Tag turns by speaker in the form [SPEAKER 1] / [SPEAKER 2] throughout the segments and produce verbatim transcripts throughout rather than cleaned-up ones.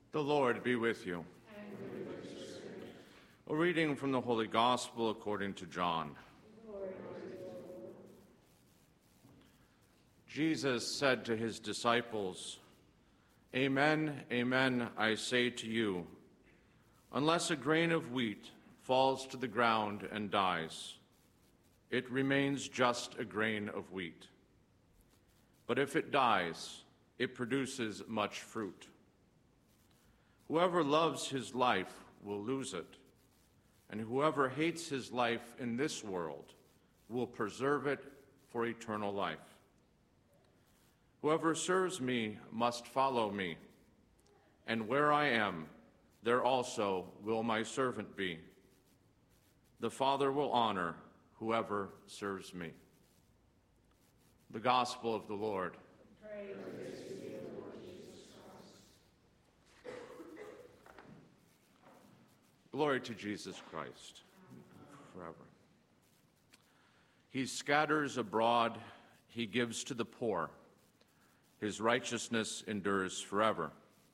[SPEAKER 1] The Lord be with you.
[SPEAKER 2] And with your spirit.
[SPEAKER 1] A reading from the Holy Gospel according to John.
[SPEAKER 2] Glory to you, Lord.
[SPEAKER 1] Jesus said to his disciples, "Amen, amen, I say to you, unless a grain of wheat falls to the ground and dies, it remains just a grain of wheat. But if it dies, it produces much fruit. Whoever loves his life will lose it, and whoever hates his life in this world will preserve it for eternal life. Whoever serves me must follow me, and where I am, there also will my servant be. The Father will honor whoever serves me." The Gospel of the Lord.
[SPEAKER 2] Praise to you, Lord Jesus Christ.
[SPEAKER 1] Glory to Jesus Christ forever. He scatters abroad, he gives to the poor. His righteousness endures forever.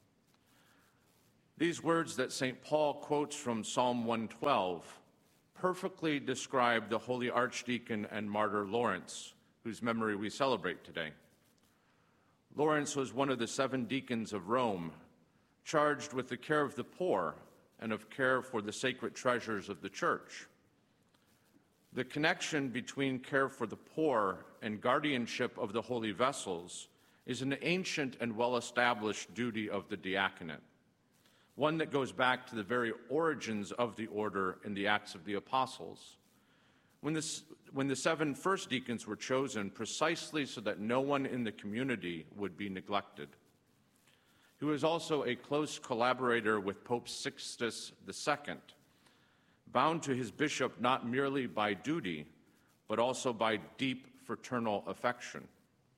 [SPEAKER 1] These words that Saint Paul quotes from Psalm one twelve perfectly describe the holy archdeacon and martyr Lawrence, whose memory we celebrate today. Lawrence was one of the seven deacons of Rome, charged with the care of the poor and of care for the sacred treasures of the church. The connection between care for the poor and guardianship of the holy vessels is an ancient and well-established duty of the diaconate, one that goes back to the very origins of the order in the Acts of the Apostles. When, this, when the seven first deacons were chosen precisely so that no one in the community would be neglected. He was also a close collaborator with Pope Sixtus the Second, bound to his bishop not merely by duty, but also by deep fraternal affection.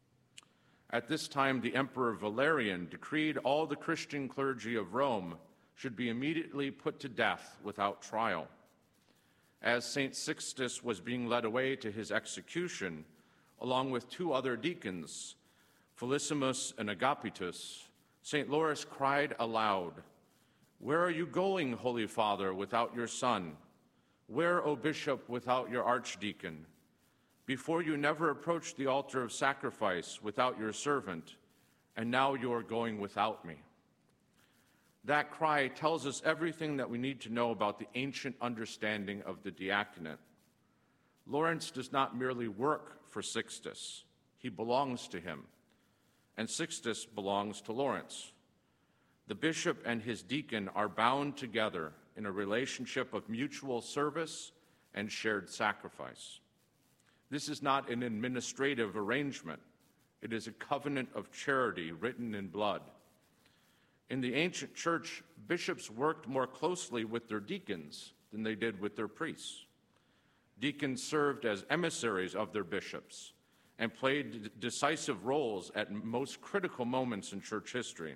[SPEAKER 1] At this time, the Emperor Valerian decreed all the Christian clergy of Rome should be immediately put to death without trial. As Saint Sixtus was being led away to his execution, along with two other deacons, Felicissimus and Agapitus, Saint Lawrence cried aloud, "Where are you going, Holy Father, without your son? Where, O Bishop, without your archdeacon? Before you never approached the altar of sacrifice without your servant, and now you are going without me." That cry tells us everything that we need to know about the ancient understanding of the diaconate. Lawrence does not merely work for Sixtus, he belongs to him, and Sixtus belongs to Lawrence. The bishop and his deacon are bound together in a relationship of mutual service and shared sacrifice. This is not an administrative arrangement. It is a covenant of charity written in blood. In the ancient church, bishops worked more closely with their deacons than they did with their priests. Deacons served as emissaries of their bishops and played decisive roles at most critical moments in church history.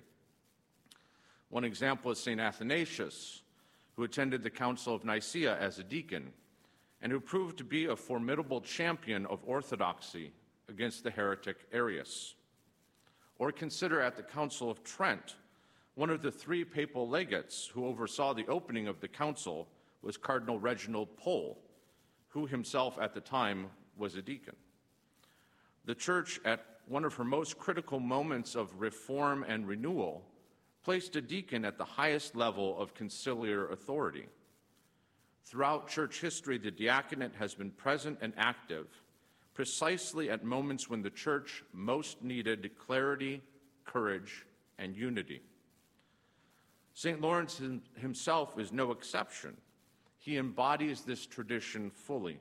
[SPEAKER 1] One example is Saint Athanasius, who attended the Council of Nicaea as a deacon and who proved to be a formidable champion of orthodoxy against the heretic Arius. Or consider at the Council of Trent, one of the three papal legates who oversaw the opening of the council was Cardinal Reginald Pole, who himself at the time was a deacon. The Church, at one of her most critical moments of reform and renewal, placed a deacon at the highest level of conciliar authority. Throughout church history, the diaconate has been present and active, precisely at moments when the church most needed clarity, courage, and unity. Saint Lawrence himself is no exception. He embodies this tradition fully.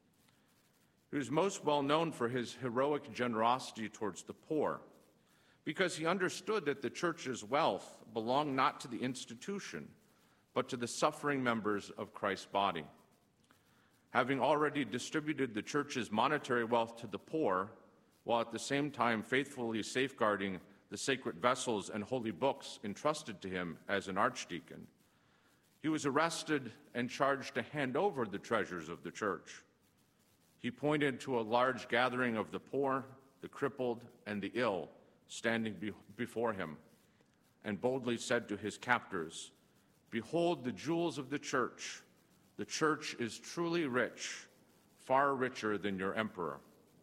[SPEAKER 1] He was most well known for his heroic generosity towards the poor, because he understood that the church's wealth belonged not to the institution, but to the suffering members of Christ's body. Having already distributed the church's monetary wealth to the poor, while at the same time faithfully safeguarding the sacred vessels and holy books entrusted to him as an archdeacon, he was arrested and charged to hand over the treasures of the church. He pointed to a large gathering of the poor, the crippled, and the ill standing be- before him, and boldly said to his captors, "Behold the jewels of the church. The church is truly rich, far richer than your emperor."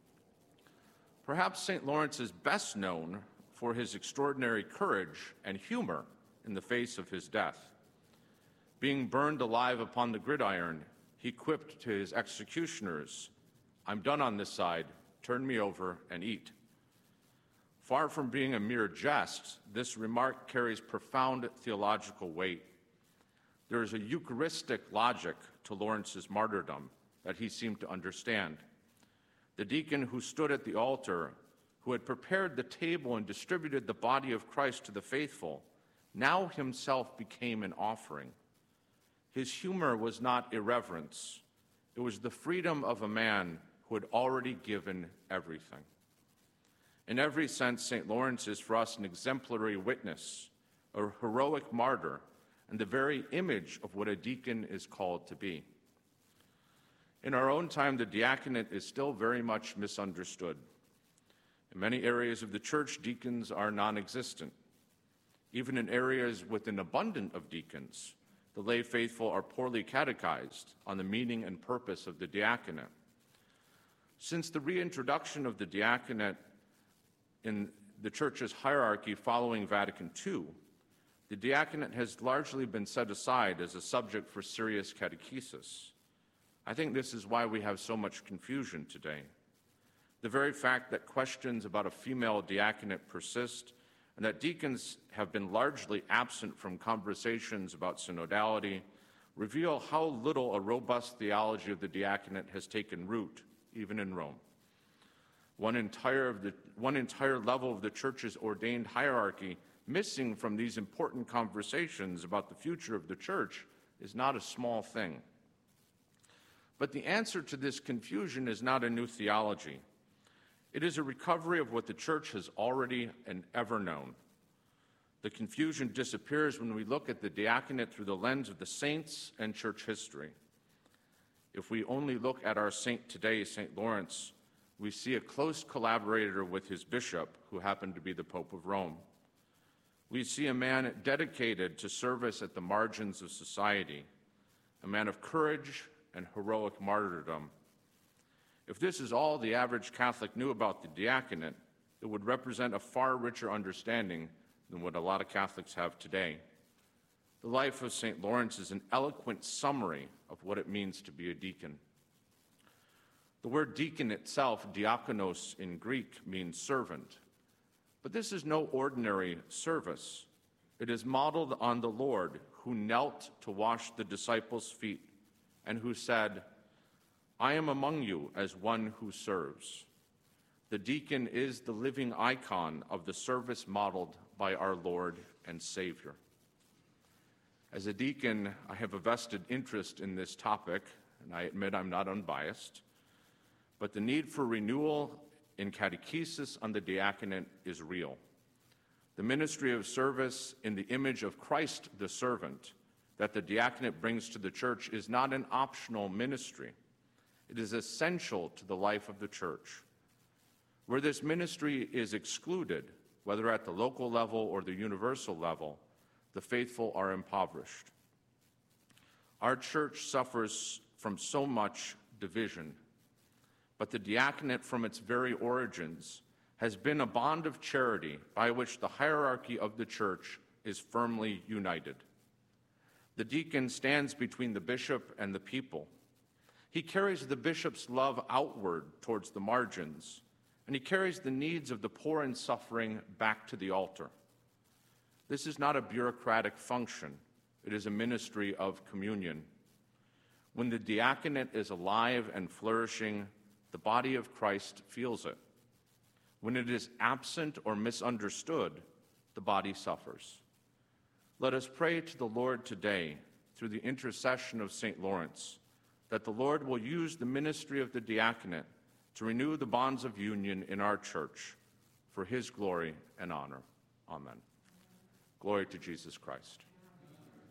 [SPEAKER 1] Perhaps Saint Lawrence is best known for his extraordinary courage and humor in the face of his death. Being burned alive upon the gridiron, he quipped to his executioners, "I'm done on this side, turn me over and eat." Far from being a mere jest, this remark carries profound theological weight. There is a Eucharistic logic to Lawrence's martyrdom that he seemed to understand. The deacon who stood at the altar, who had prepared the table and distributed the body of Christ to the faithful, now himself became an offering. His humor was not irreverence. It was the freedom of a man who had already given everything. In every sense, Saint Lawrence is for us an exemplary witness, a heroic martyr, and the very image of what a deacon is called to be. In our own time, the diaconate is still very much misunderstood. In many areas of the church, deacons are non-existent. Even in areas with an abundance of deacons, the lay faithful are poorly catechized on the meaning and purpose of the diaconate. Since the reintroduction of the diaconate in the church's hierarchy following Vatican Two, the diaconate has largely been set aside as a subject for serious catechesis. I think this is why we have so much confusion today. The very fact that questions about a female diaconate persist and that deacons have been largely absent from conversations about synodality reveal how little a robust theology of the diaconate has taken root, even in Rome. One entire, of the, one entire level of the church's ordained hierarchy missing from these important conversations about the future of the church is not a small thing. But the answer to this confusion is not a new theology. It is a recovery of what the church has already and ever known. The confusion disappears when we look at the diaconate through the lens of the saints and church history. If we only look at our saint today, Saint Lawrence, we see a close collaborator with his bishop, who happened to be the Pope of Rome. We see a man dedicated to service at the margins of society, a man of courage and heroic martyrdom. If this is all the average Catholic knew about the diaconate, it would represent a far richer understanding than what a lot of Catholics have today. The life of Saint Lawrence is an eloquent summary of what it means to be a deacon. The word deacon itself, diakonos in Greek, means servant. But this is no ordinary service. It is modeled on the Lord, who knelt to wash the disciples' feet and who said, "I am among you as one who serves." The deacon is the living icon of the service modeled by our Lord and Savior. As a deacon, I have a vested interest in this topic, and I admit I'm not unbiased, but the need for renewal in catechesis on the diaconate is real. The ministry of service in the image of Christ the servant that the diaconate brings to the church is not an optional ministry. It is essential to the life of the church. Where this ministry is excluded, whether at the local level or the universal level, the faithful are impoverished. Our church suffers from so much division, but the diaconate from its very origins has been a bond of charity by which the hierarchy of the church is firmly united. The deacon stands between the bishop and the people. He carries the bishop's love outward towards the margins, and he carries the needs of the poor and suffering back to the altar. This is not a bureaucratic function. It is a ministry of communion. When the diaconate is alive and flourishing, the body of Christ feels it. When it is absent or misunderstood, the body suffers. Let us pray to the Lord today, through the intercession of Saint Lawrence, that the Lord will use the ministry of the diaconate to renew the bonds of union in our church for his glory and honor. Amen. Glory to Jesus Christ.